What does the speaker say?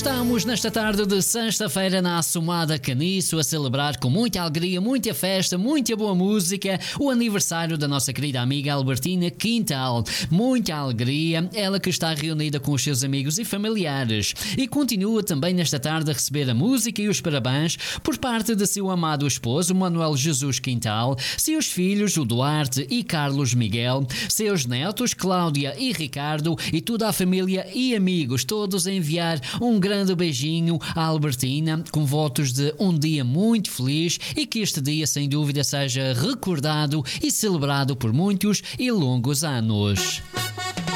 Estamos nesta tarde de sexta-feira na Assomada Caniço a celebrar com muita alegria, muita festa, muita boa música o aniversário da nossa querida amiga Albertina Quintal. Muita alegria, ela que está reunida com os seus amigos e familiares e continua também nesta tarde a receber a música e os parabéns por parte de seu amado esposo Manuel Jesus Quintal, seus filhos o Duarte e Carlos Miguel, seus netos Cláudia e Ricardo e toda a família e amigos, todos a enviar um grande beijinho à Albertina, com votos de um dia muito feliz e que este dia, sem dúvida, seja recordado e celebrado por muitos e longos anos.